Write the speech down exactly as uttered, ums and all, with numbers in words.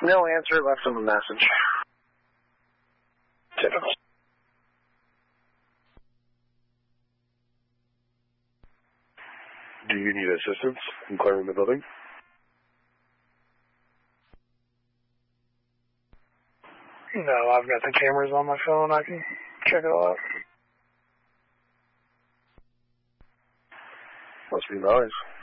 No answer, left him a message. Typical. Do you need assistance in clearing the building? No, I've got the cameras on my phone. I can check it all out. Must be noise.